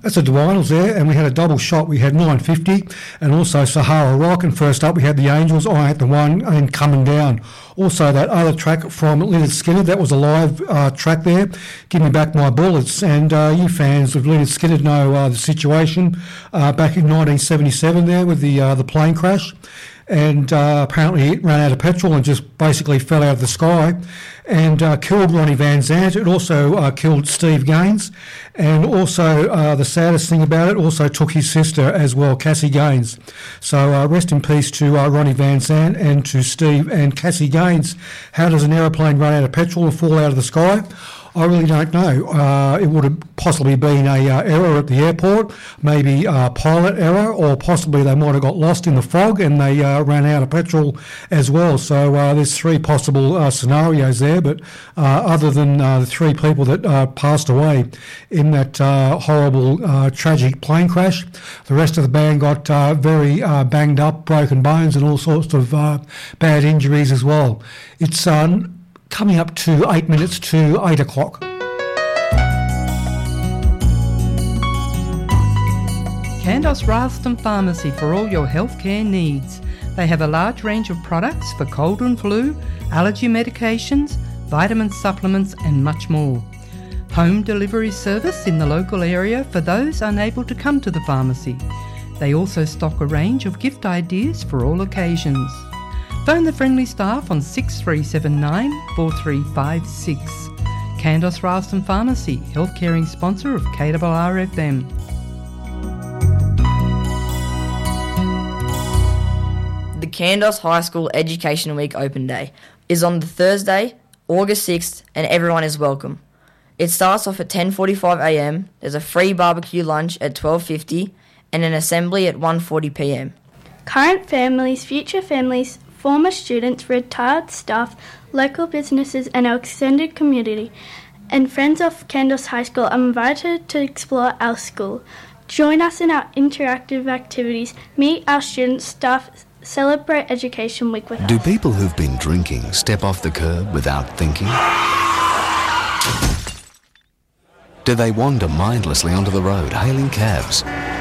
That's the Dwinals there, and we had a double shot. We had 950 and also Sahara Rock, and first up we had the Angels, I Ain't the One, and Coming Down. Also that other track from Lynyrd Skynyrd, that was a live track there, Give Me Back My Bullets, and you fans of Lynyrd Skynyrd know the situation back in 1977 there with the plane crash. And apparently it ran out of petrol and just basically fell out of the sky and killed Ronnie Van Zant. It also killed Steve Gaines, and also the saddest thing about it, also took his sister as well, Cassie Gaines. So rest in peace to Ronnie Van Zant and to Steve and Cassie Gaines. How does an aeroplane run out of petrol and fall out of the sky? I really don't know. It would have possibly been a error at the airport, maybe a pilot error, or possibly they might have got lost in the fog and they ran out of petrol as well. So there's three possible scenarios there, but other than the three people that passed away in that horrible, tragic plane crash, the rest of the band got very banged up, broken bones and all sorts of bad injuries as well. It's coming up to 8 minutes to 8 o'clock. Candos Ralston Pharmacy for all your healthcare needs. They have a large range of products for cold and flu, allergy medications, vitamin supplements and much more. Home delivery service in the local area for those unable to come to the pharmacy. They also stock a range of gift ideas for all occasions. Phone the friendly staff on 6379 4356. Candos Ralston Pharmacy, health caring sponsor of KRRFM. The Candos High School Education Week Open Day is on the Thursday, August 6th, and everyone is welcome. It starts off at 10:45am, there's a free barbecue lunch at 12:50 and an assembly at 1:40pm. Current families, future families, former students, retired staff, local businesses and our extended community and friends of Candos High School are invited to explore our school. Join us in our interactive activities, meet our students, staff, celebrate Education Week with us. Do people who've been drinking step off the curb without thinking? Do they wander mindlessly onto the road, hailing cabs?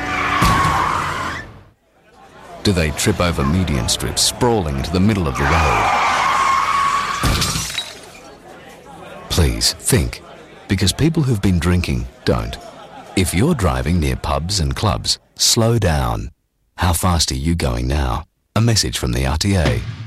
Do they trip over median strips, sprawling into the middle of the road? Please, think, because people who've been drinking don't. If you're driving near pubs and clubs, slow down. How fast are you going now? A message from the RTA.